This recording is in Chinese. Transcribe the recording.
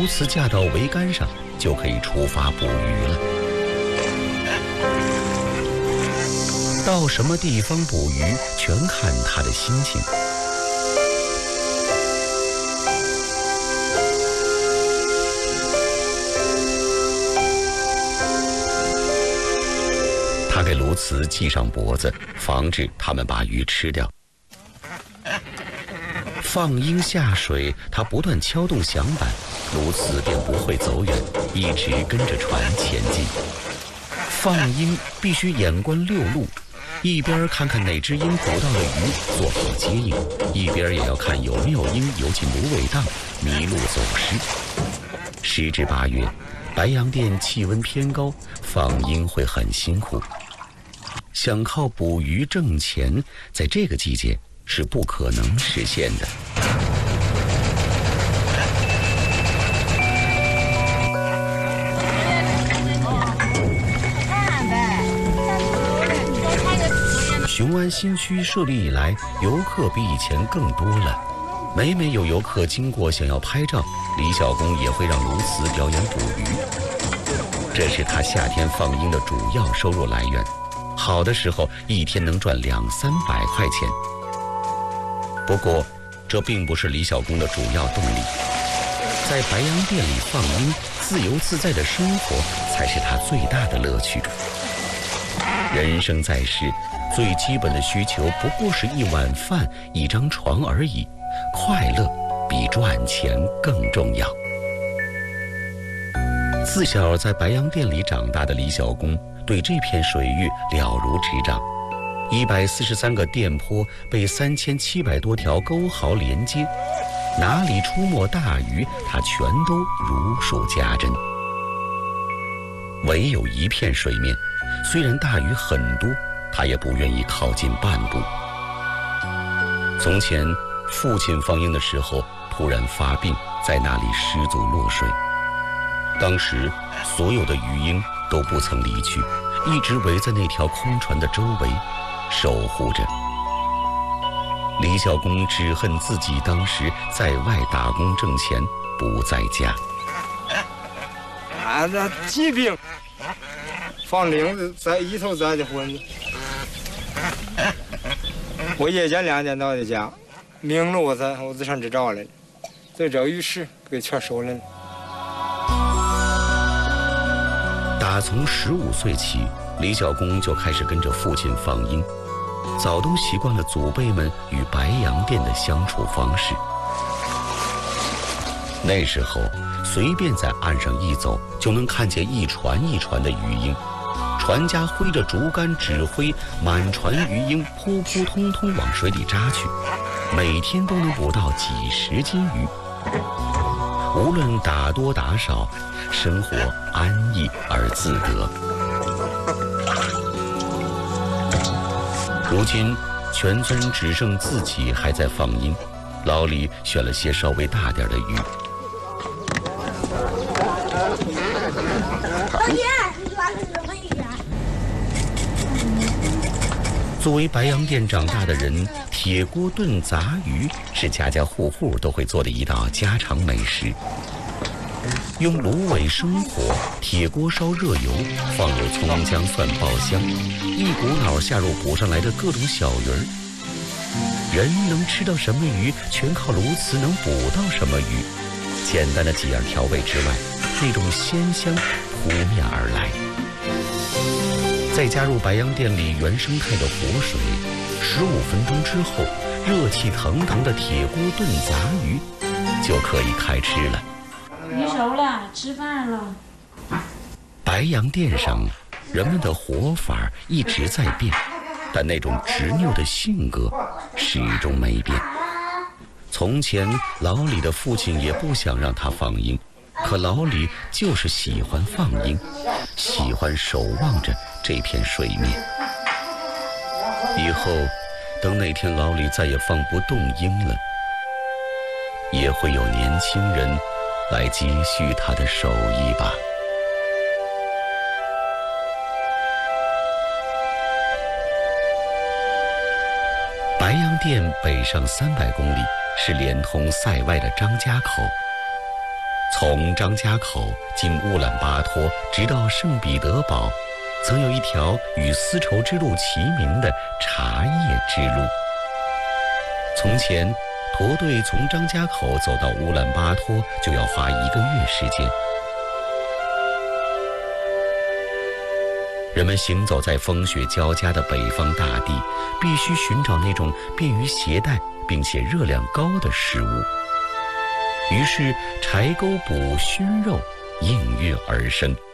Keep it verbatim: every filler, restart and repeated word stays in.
鸬鹚架到桅杆上，就可以出发捕鱼了。到什么地方捕鱼，全看他的心情。他给鸬鹚系上脖子，防止它们把鱼吃掉。放鹰下水，他不断敲动响板，鸬鹚便不会走远，一直跟着船前进。放鹰必须眼观六路，一边看看哪只鹰捕到了鱼，做好接应，一边也要看有没有鹰游进芦苇荡，迷路走失。十至八月，白洋淀气温偏高，放鹰会很辛苦。想靠捕鱼挣钱，在这个季节是不可能实现的。雄安新区设立以来，游客比以前更多了。每每有游客经过想要拍照，李小工也会让鸬鹚表演捕鱼，这是他夏天放鹰的主要收入来源。好的时候，一天能赚两三百块钱。不过，这并不是李小工的主要动力。在白洋淀里放鹰，自由自在的生活才是他最大的乐趣。人生在世，最基本的需求不过是一碗饭、一张床而已，快乐比赚钱更重要。自小在白洋淀里长大的李小工，对这片水域了如指掌。一百四十三个店坡被三千七百多条沟壕连接，哪里出没大鱼，他全都如数家珍。唯有一片水面，虽然大鱼很多，他也不愿意靠近半步。从前父亲放鹰的时候突然发病，在那里失足落水。当时所有的鱼鹰都不曾离去，一直围在那条空船的周围守护着。李小工只恨自己当时在外打工挣钱，不在家。 啊，那疾病放领子在一头栽的混子，我夜间两点到的家，明了我才我自上这找来了，在这浴室给全收了。 打从十五岁起，李小工就开始跟着父亲放鹰，早都习惯了祖辈们与白洋淀的相处方式。那时候，随便在岸上一走，就能看见一船一船的鱼鹰，船家挥着竹竿指挥，满船鱼鹰扑扑通通往水里扎去，每天都能捕到几十斤鱼。无论打多打少，生活安逸而自得。如今全村只剩自己还在放鹰，老李选了些稍微大点的鱼。 老爷，你抓的什么鱼啊？ 作为白洋淀长大的人，铁锅炖杂鱼是家家户户都会做的一道家常美食。用芦苇生火，铁锅烧热油，放入葱姜蒜爆香，一股脑下入捕上来的各种小鱼儿。人能吃到什么鱼，全靠鸬鹚能捕到什么鱼。简单的几样调味之外，那种鲜香扑面而来。再加入白洋淀里原生态的活水，十五分钟之后，热气腾腾的铁锅炖杂鱼就可以开吃了。 鱼熟了，吃饭了。 白洋淀上，人们的活法一直在变，但那种执拗的性格始终没变。从前，老李的父亲也不想让他放鹰，可老李就是喜欢放鹰，喜欢守望着这片水面。以后，等哪天老李再也放不动鹰了，也会有年轻人来继续他的手艺吧。白洋淀北上三百公里，是连通塞外的张家口。 从张家口经乌兰巴托直到圣彼得堡，曾有一条与丝绸之路齐名的茶叶之路。从前，驼队从张家口走到乌兰巴托就要花一个月时间。人们行走在风雪交加的北方大地，必须寻找那种便于携带并且热量高的食物。于是柴沟补熏肉应运而生。